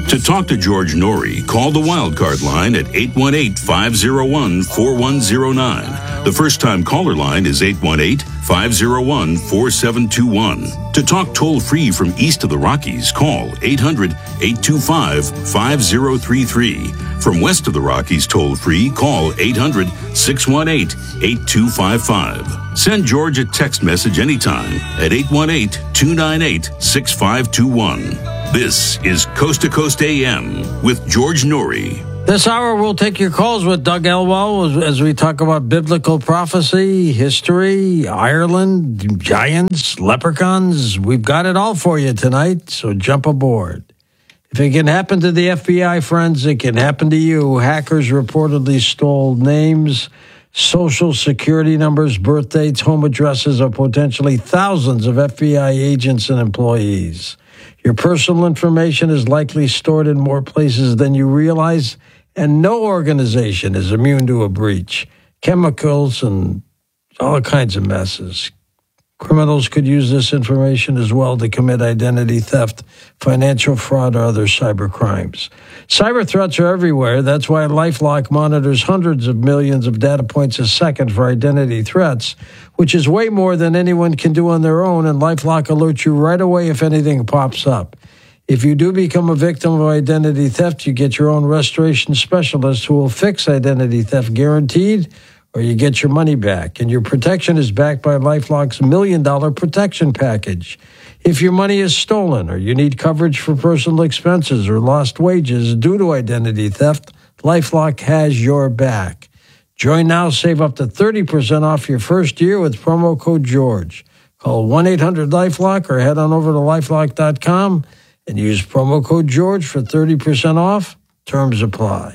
To talk to George Norrie, call the Wildcard line at 818-501-4109. The first-time caller line is 818-501-4721. To talk toll-free from east of the Rockies, call 800-825-5033. From west of the Rockies, toll-free, call 800-618-8255. Send George a text message anytime at 818-298-6521. This is Coast to Coast AM with George Norrie. This hour, we'll take your calls with Doug Elwell as we talk about biblical prophecy, history, Ireland, giants, leprechauns. We've got it all for you tonight, so jump aboard. If it can happen to the FBI, friends, it can happen to you. Hackers reportedly stole names, social security numbers, birth dates, home addresses of potentially thousands of FBI agents and employees. Your personal information is likely stored in more places than you realize, and no organization is immune to a breach. Chemicals and all kinds of messes. Criminals could use this information as well to commit identity theft, financial fraud, or other cyber crimes. Cyber threats are everywhere. That's why LifeLock monitors hundreds of millions of data points a second for identity threats, which is way more than anyone can do on their own, and LifeLock alerts you right away if anything pops up. If you do become a victim of identity theft, you get your own restoration specialist who will fix identity theft guaranteed, or you get your money back. And your protection is backed by LifeLock's $1 million protection package. If your money is stolen or you need coverage for personal expenses or lost wages due to identity theft, LifeLock has your back. Join now, save up to 30% off your first year with promo code George. Call 1-800-LifeLock or head on over to LifeLock.com and use promo code George for 30% off. Terms apply.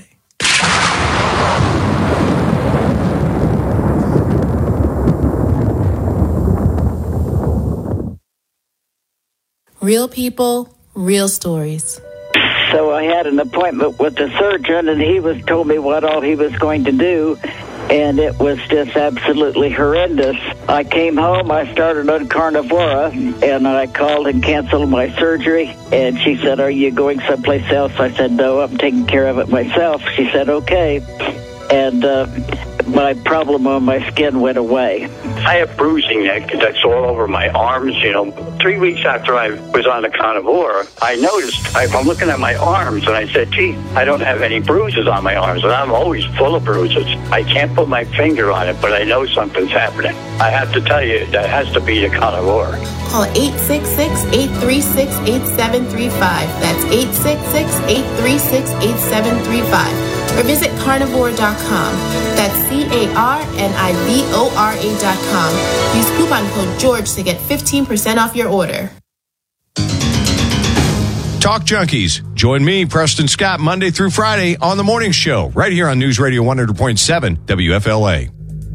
Real people, real stories. So I had an appointment with the surgeon, and he told me what all he was going to do, and it was just absolutely horrendous. I came home, I started on Carnivora, and I called and canceled my surgery, and she said, "Are you going someplace else?" I said, "No, I'm taking care of it myself." She said, "Okay." And my problem on my skin went away. I have bruising that's all over my arms. 3 weeks after I was on the Carnivora, I noticed, I'm looking at my arms, and I said, gee, I don't have any bruises on my arms, and I'm always full of bruises. I can't put my finger on it, but I know something's happening. I have to tell you, that has to be the Carnivora. Call 866-836-8735. That's 866-836-8735. Or visit carnivora.com. That's carnivora.com. Use coupon code George to get 15% off your order. Talk Junkies. Join me, Preston Scott, Monday through Friday on The Morning Show, right here on News Radio 100.7 WFLA.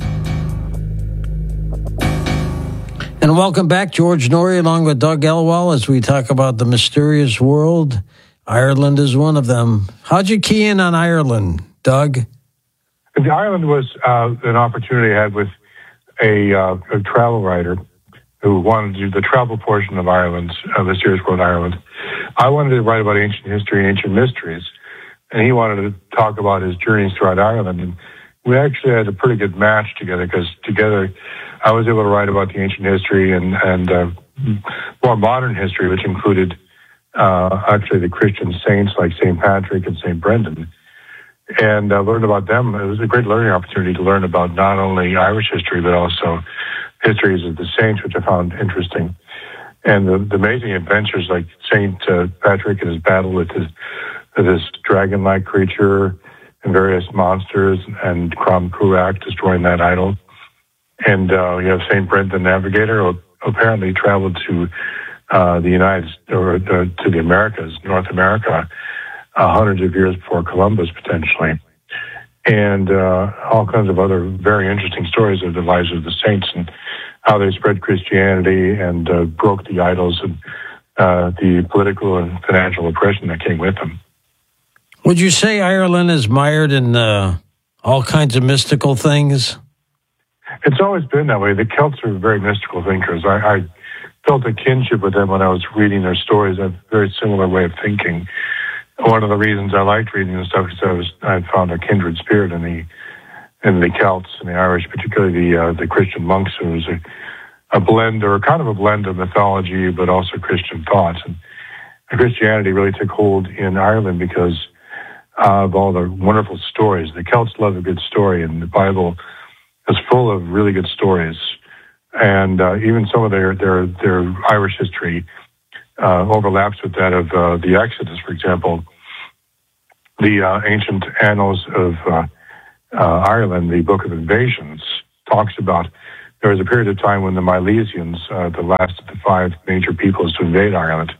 And welcome back, George Norrie, along with Doug Elwell, as we talk about the mysterious world. Ireland is one of them. How'd you key in on Ireland, Doug? Ireland was an opportunity I had with a travel writer who wanted to do the travel portion of Ireland's Mysterious World Ireland. I wanted to write about ancient history and ancient mysteries, and he wanted to talk about his journeys throughout Ireland. And we actually had a pretty good match together, because together I was able to write about the ancient history and more modern history, which included actually the Christian saints like St. Patrick and St. Brendan, and learned about them. It was a great learning opportunity to learn about not only Irish history, but also histories of the saints, which I found interesting. And the amazing adventures like St. Patrick and his battle with this dragon-like creature and various monsters, and Crom Cruach destroying that idol. And you have St. Brendan the Navigator, who apparently traveled to to the Americas, North America, hundreds of years before Columbus, potentially. And all kinds of other very interesting stories of the lives of the saints and how they spread Christianity and broke the idols and the political and financial oppression that came with them. Would you say Ireland is mired in all kinds of mystical things? It's always been that way. The Celts are very mystical thinkers. I felt a kinship with them when I was reading their stories, a very similar way of thinking. one of the reasons I liked reading this stuff is I found a kindred spirit in the Celts and the Irish, particularly the Christian monks. It was a blend, or kind of a blend of mythology, but also Christian thoughts. And Christianity really took hold in Ireland because of all the wonderful stories. The Celts love a good story, and the Bible is full of really good stories. And even some of their Irish history overlaps with that of the Exodus, for example. The ancient annals of Ireland, the Book of Invasions, talks about there was a period of time when the Milesians, the last of the 5 major peoples to invade Ireland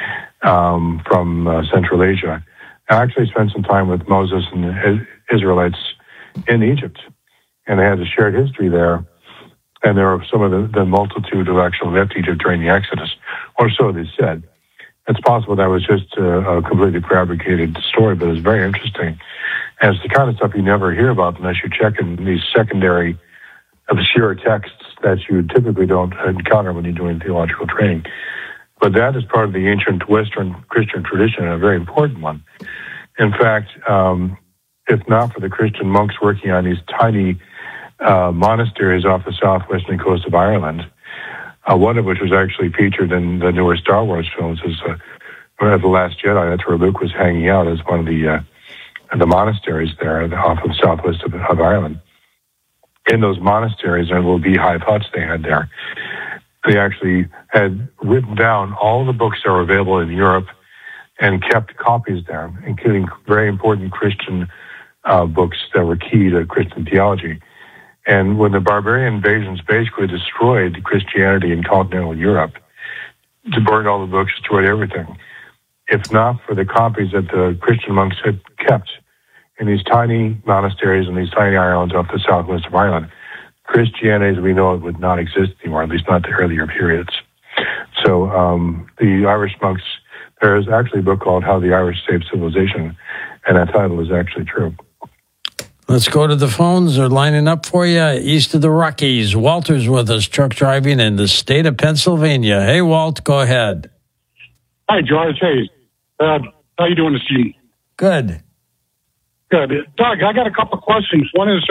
from Central Asia, actually spent some time with Moses and the Israelites in Egypt. And they had a shared history there. And there were some of the multitude who actually left Egypt during the Exodus, or so they said. It's possible that was just a completely fabricated story, but it's very interesting. And it's the kind of stuff you never hear about unless you check in these secondary, obscure texts that you typically don't encounter when you're doing theological training. But that is part of the ancient Western Christian tradition, and a very important one. In fact, if not for the Christian monks working on these tiny monasteries off the southwestern coast of Ireland, one of which was actually featured in the newer Star Wars films, is The Last Jedi. That's where Luke was hanging out as one of the monasteries there off of the southwest of Ireland. In those monasteries and little beehive huts they had there, they actually had written down all the books that were available in Europe and kept copies there, including very important Christian books that were key to Christian theology. And when the barbarian invasions basically destroyed Christianity in continental Europe, burned all the books, destroyed everything, if not for the copies that the Christian monks had kept in these tiny monasteries and these tiny islands off the southwest of Ireland, Christianity as we know it would not exist anymore, at least not the earlier periods. So the Irish monks, there is actually a book called How the Irish Saved Civilization, and that title is actually true. Let's go to the phones. They're lining up for you east of the Rockies. Walter's with us, truck driving in the state of Pennsylvania. Hey, Walt, go ahead. Hi, George. Hey, how you doing this evening? Good. Good. Doug, I got a couple of questions. One is,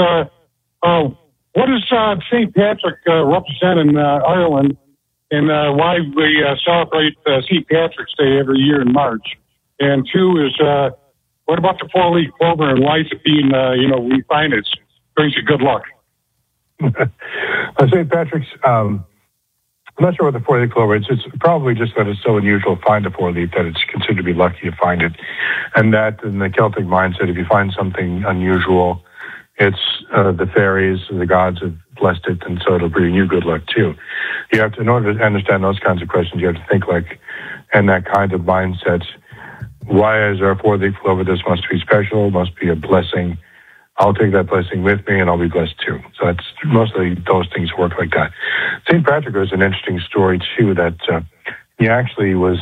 what does St. Patrick represent in Ireland, and why we celebrate St. Patrick's Day every year in March? And two is, what about the 4-leaf clover, and why is it being, we find it brings you good luck? St. Patrick's, I'm not sure what the 4-leaf clover is. It's probably just that it's so unusual to find a 4-leaf that it's considered to be lucky to find it. And that in the Celtic mindset, if you find something unusual, it's the fairies, the gods have blessed it, and so it'll bring you good luck too. You have to, in order to understand those kinds of questions, you have to think like in that kind of mindset. Why is there a 4-leaf clover? This must be special, must be a blessing. I'll take that blessing with me and I'll be blessed too. So that's mostly those things work like that. St. Patrick was an interesting story too, that he actually was,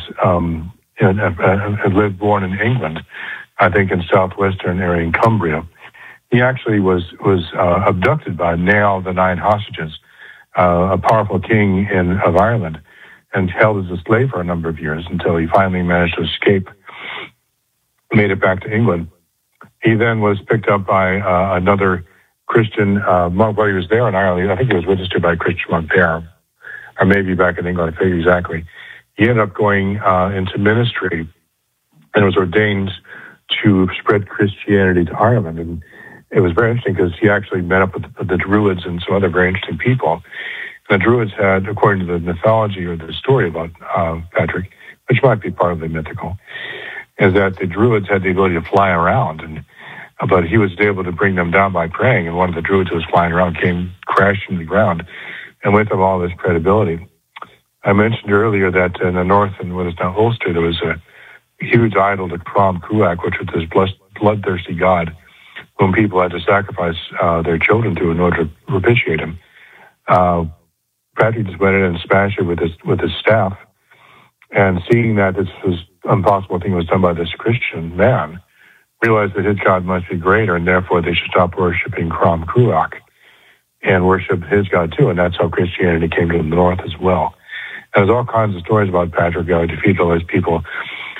born in England, I think in southwestern area in Cumbria. He actually was abducted by Niall of the 9 Hostages, a powerful king of Ireland, and held as a slave for a number of years until he finally managed to escape, made it back to England. He then was picked up by another Christian monk while he was there in Ireland. I think he was registered by a Christian monk there, or maybe back in England, I forget exactly. He ended up going into ministry and was ordained to spread Christianity to Ireland. And it was very interesting because he actually met up with the Druids and some other very interesting people. And the Druids had, according to the mythology or the story about Patrick, which might be part of the mythical, is that the Druids had the ability to fly around, but he was able to bring them down by praying, and one of the Druids who was flying around came crashing to the ground, and with him all this credibility. I mentioned earlier that in the north, in what is now Ulster, there was a huge idol to Crom Cuach, which was this bloodthirsty god whom people had to sacrifice their children to in order to propitiate him. Patrick just went in and smashed it with his staff, and seeing that this was impossible thing was done by this Christian man, realized that his God must be greater, and therefore they should stop worshiping Crom Cuach and worship his God too. And that's how Christianity came to the north as well. And there's all kinds of stories about Patrick, how he defeated all these people.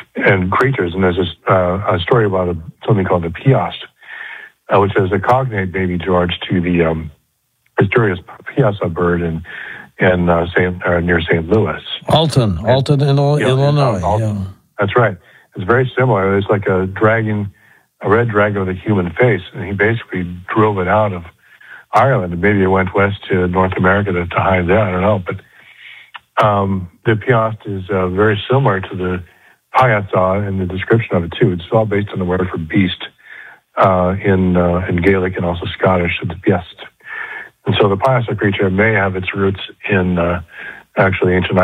and creatures. And there's a story about something called the Piast, which is a cognate, maybe, George, to the mysterious Piasa bird near St. Louis. Alton, Illinois. Alton. Yeah. That's right. It's very similar. It's like a red dragon with a human face, and he basically drove it out of Ireland, and maybe it went west to North America to hide there. I don't know, but the Piast is very similar to the Piasa in the description of it too. It's all based on the word for beast in Gaelic and also Scottish. It's Piast, and so the Piasa creature may have its roots in actually ancient